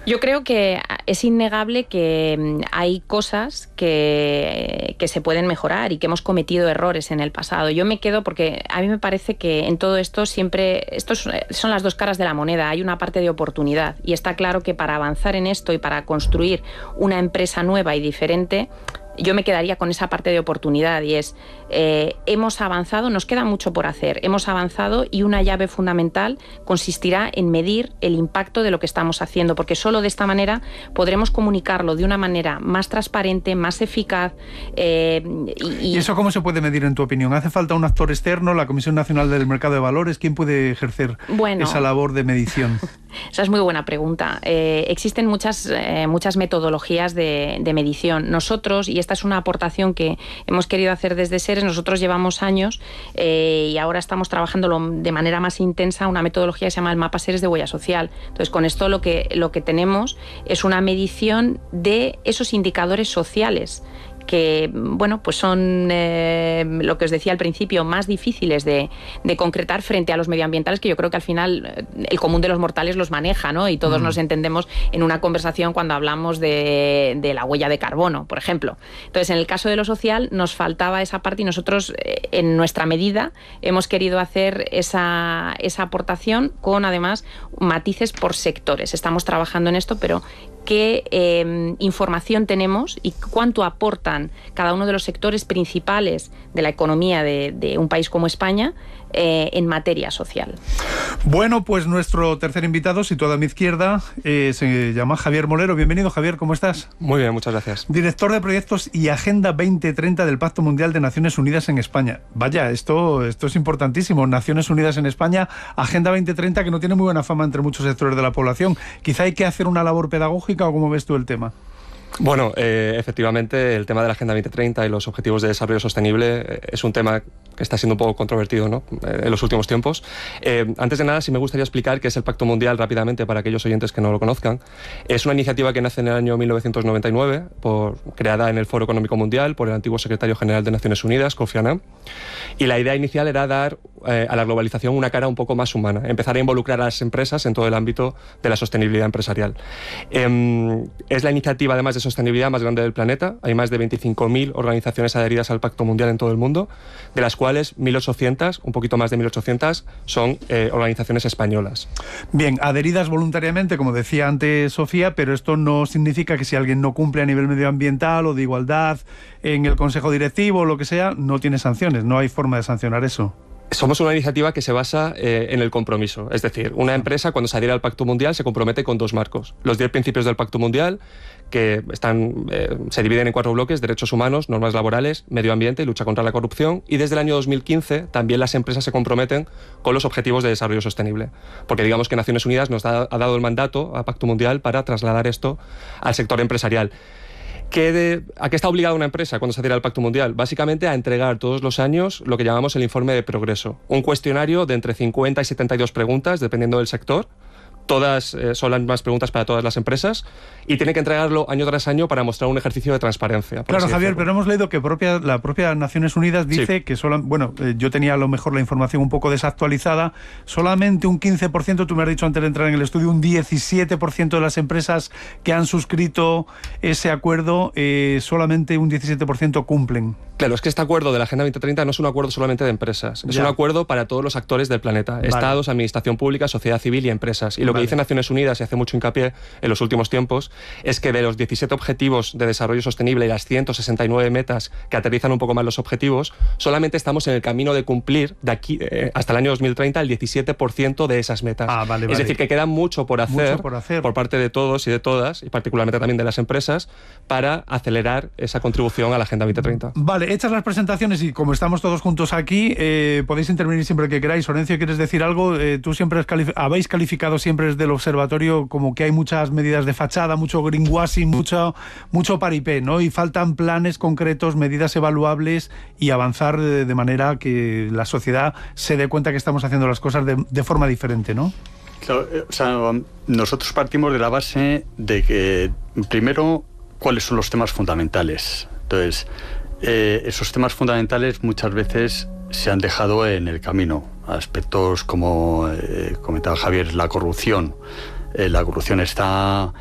Yo creo que es innegable que hay cosas que se pueden mejorar y que hemos cometido errores en el pasado. Yo me quedo porque a mí me parece que en todo esto siempre, estos son las dos caras de la moneda, hay una parte de oportunidad y está claro que para avanzar en esto y para construir una empresa nueva y diferente, yo me quedaría con esa parte de oportunidad y es, hemos avanzado, nos queda mucho por hacer, hemos avanzado y una llave fundamental consistirá en medir el impacto de lo que estamos haciendo, porque solo de esta manera podremos comunicarlo de una manera más transparente, más eficaz. ¿Y eso cómo se puede medir en tu opinión? ¿Hace falta un actor externo, la Comisión Nacional del Mercado de Valores? ¿Quién puede ejercer esa labor de medición? Esa es muy buena pregunta. Existen muchas metodologías de medición. Nosotros, y esta es una aportación que hemos querido hacer desde SERES, nosotros llevamos años y ahora estamos trabajando de manera más intensa una metodología que se llama el mapa SERES de huella social. Entonces, con esto lo que tenemos es una medición de esos indicadores sociales que, bueno, pues son lo que os decía al principio, más difíciles de concretar frente a los medioambientales, que yo creo que al final el común de los mortales los maneja, ¿no? Y todos nos entendemos en una conversación cuando hablamos de la huella de carbono, por ejemplo. Entonces, en el caso de lo social nos faltaba esa parte y nosotros, en nuestra medida, hemos querido hacer esa aportación con, además, matices por sectores. Estamos trabajando en esto, pero qué información tenemos y cuánto aportan cada uno de los sectores principales de la economía de un país como España en materia social. Bueno, pues nuestro tercer invitado, situado a mi izquierda, se llama Javier Molero. Bienvenido, Javier, ¿cómo estás? Muy bien, muchas gracias. Director de Proyectos y Agenda 2030 del Pacto Mundial de Naciones Unidas en España. Vaya, esto es importantísimo. Naciones Unidas en España, Agenda 2030, que no tiene muy buena fama entre muchos sectores de la población. Quizá hay que hacer una labor pedagógica, ¿o cómo ves tú el tema? Bueno, efectivamente, el tema de la Agenda 2030 y los Objetivos de Desarrollo Sostenible es un tema que está siendo un poco controvertido, ¿no?, en los últimos tiempos. Antes de nada, sí me gustaría explicar qué es el Pacto Mundial rápidamente para aquellos oyentes que no lo conozcan. Es una iniciativa que nace en el año 1999, creada en el Foro Económico Mundial por el antiguo secretario general de Naciones Unidas, Kofi Annan. Y la idea inicial era dar a la globalización una cara un poco más humana, empezar a involucrar a las empresas en todo el ámbito de la sostenibilidad empresarial. Es la iniciativa, además de sostenibilidad, más grande del planeta. Hay más de 25.000 organizaciones adheridas al Pacto Mundial en todo el mundo, de las cuales 1.800, un poquito más de 1.800, son organizaciones españolas. Bien, adheridas voluntariamente, como decía antes Sofía, pero esto no significa que si alguien no cumple a nivel medioambiental o de igualdad en el Consejo Directivo o lo que sea, no tiene sanciones, no hay forma de sancionar eso. Somos una iniciativa que se basa en el compromiso. Es decir, una empresa, cuando se adhiere al Pacto Mundial, se compromete con dos marcos. Los 10 principios del Pacto Mundial, que se dividen en 4 bloques: derechos humanos, normas laborales, medio ambiente y lucha contra la corrupción. Y desde el año 2015 también las empresas se comprometen con los Objetivos de Desarrollo Sostenible. Porque digamos que Naciones Unidas nos ha dado el mandato al Pacto Mundial para trasladar esto al sector empresarial. ¿A qué está obligada una empresa cuando se adhiere al Pacto Mundial? Básicamente a entregar todos los años lo que llamamos el informe de progreso. Un cuestionario de entre 50 y 72 preguntas, dependiendo del sector. Todas son las mismas preguntas para todas las empresas y tiene que entregarlo año tras año para mostrar un ejercicio de transparencia. Claro, Javier, pero hemos leído que la propia Naciones Unidas dice que yo tenía a lo mejor la información un poco desactualizada, solamente un 15%, tú me has dicho antes de entrar en el estudio, un 17% de las empresas que han suscrito ese acuerdo, solamente un 17% cumplen. Claro, es que este acuerdo de la Agenda 2030 no es un acuerdo solamente de empresas, es un acuerdo para todos los actores del planeta, estados, administración pública, sociedad civil y empresas. Y lo que dice Naciones Unidas, y hace mucho hincapié en los últimos tiempos, es que de los 17 objetivos de desarrollo sostenible y las 169 metas que aterrizan un poco más los objetivos, solamente estamos en el camino de cumplir de aquí hasta el año 2030 el 17% de esas metas. Es decir, que queda mucho por hacer por parte de todos y de todas, y particularmente también de las empresas, para acelerar esa contribución a la Agenda 2030. Vale, hechas las presentaciones y como estamos todos juntos aquí, podéis intervenir siempre que queráis. Orencio, ¿quieres decir algo? Tú siempre habéis calificado siempre desde el observatorio como que hay muchas medidas de fachada, mucho greenwashing, mucho paripé, ¿no? Y faltan planes concretos, medidas evaluables y avanzar de manera que la sociedad se dé cuenta que estamos haciendo las cosas de forma diferente, ¿no? Claro, o sea, nosotros partimos de la base de que, primero, cuáles son los temas fundamentales. Entonces, esos temas fundamentales muchas veces se han dejado en el camino. Aspectos como comentaba Javier, la corrupción. La corrupción está